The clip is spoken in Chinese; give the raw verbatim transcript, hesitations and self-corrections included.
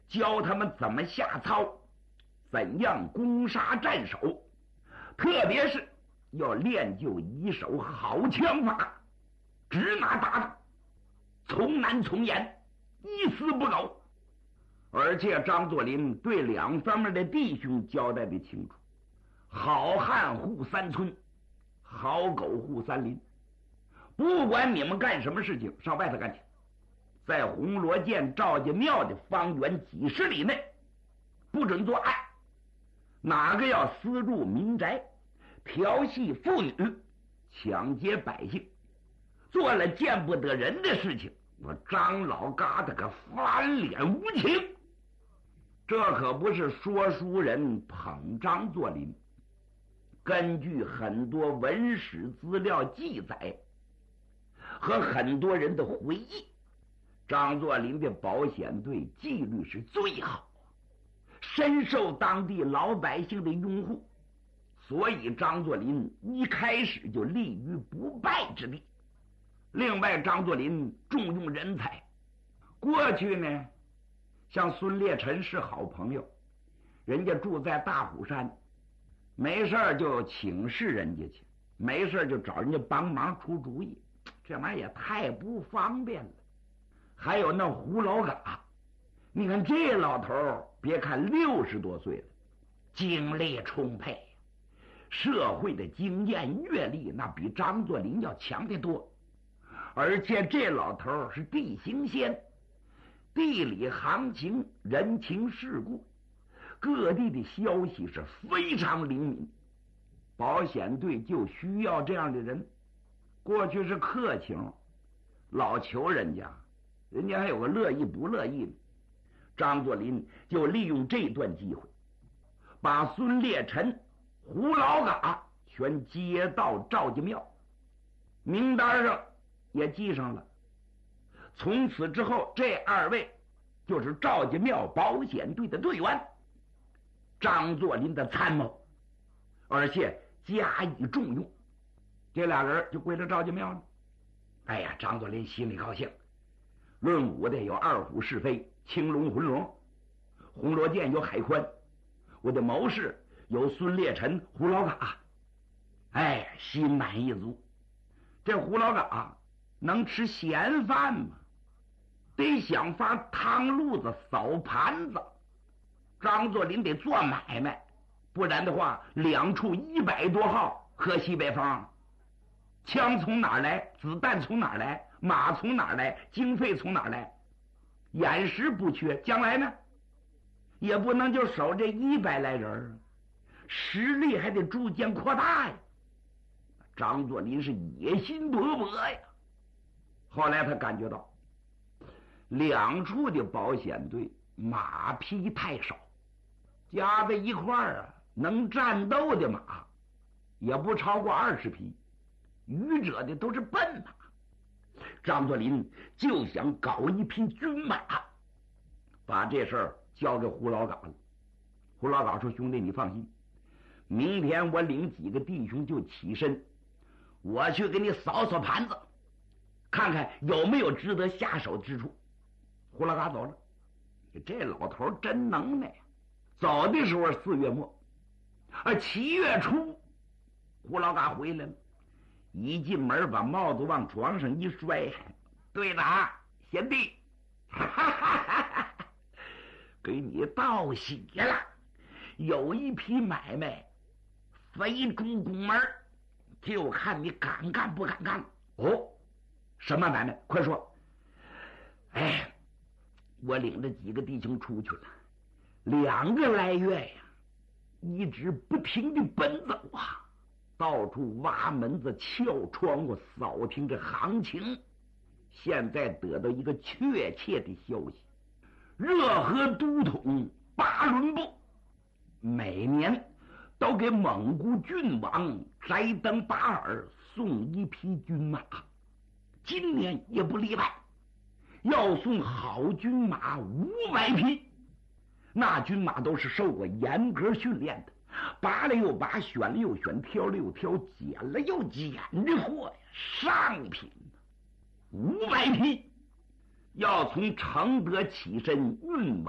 教他们怎么下操，怎样攻杀战守，特别是要练就一手好枪法，指哪打哪，从难从严，一丝不苟。而且张作霖对两方面的弟兄交代的清楚，好汉护三村，好狗护三林，不管你们干什么事情，上外头干去，在红罗涧赵家庙的方圆几十里内不准作案，哪个要私入民宅，调戏妇女，抢劫百姓，做了见不得人的事情，我张老疙瘩可翻脸无情。这可不是说书人捧张作霖，根据很多文史资料记载和很多人的回忆，张作霖的保险队纪律是最好，深受当地老百姓的拥护，所以张作霖一开始就立于不败之地。另外，张作霖重用人才，过去呢，像孙烈臣是好朋友，人家住在大虎山，没事就请示人家去，没事就找人家帮忙出主意，这玩意也太不方便了。还有那胡老嘎，你看这老头别看六十多岁了，精力充沛，社会的经验阅历那比张作霖要强得多。而且这老头是地形仙，地理行情、人情世故，各地的消息是非常灵敏。保险队就需要这样的人。过去是客情，老求人家，人家还有个乐意不乐意的。张作霖就利用这段机会，把孙烈臣、胡老嘎全接到赵家庙，名单上也记上了。从此之后，这二位就是赵家庙保险队的队员，张作霖的参谋，而且加以重用。这俩人就归了赵家庙了。哎呀，张作霖心里高兴。论武的有二虎是飞、青龙浑龙，红罗涧有海宽，我的谋士有孙烈臣、胡老嘎，哎，心满意足。这胡老嘎能吃闲饭吗？得想法趟路子、扫盘子。张作霖得做买卖，不然的话，两处一百多号喝西北风，枪从哪儿来？子弹从哪儿来？马从哪儿来？经费从哪儿来？眼识不缺，将来呢，也不能就守这一百来人，实力还得逐渐扩大呀。张作霖是野心勃勃呀。后来他感觉到，两处的保险队马匹太少，加在一块儿啊，能战斗的马也不超过二十匹，余者的都是笨马。张作霖就想搞一匹军马，把这事儿交给胡老嘎了。胡老嘎说：“兄弟，你放心，明天我领几个弟兄就起身，我去给你扫扫盘子，看看有没有值得下手之处。”胡老嘎走了。这老头真能耐呀！走的时候四月末，啊，七月初，胡老嘎回来了。一进门把帽子往床上一摔：“队长，贤弟，哈哈哈哈，给你道喜了，有一批买卖非出宫门，就看你敢干不敢干。”“哦，什么买卖？快说。”“哎，我领着几个弟兄出去了，两个来月呀，一直不停地奔走啊，到处挖门子、撬窗户，扫听着行情。现在得到一个确切的消息，热河都统巴伦部每年都给蒙古郡王斋登巴尔送一匹军马，今年也不例外，要送好军马五百匹。那军马都是受过严格训练的，拔了又拔，选了又选，挑了又挑，捡了又捡的货呀，上品五百匹，要从承德起身运往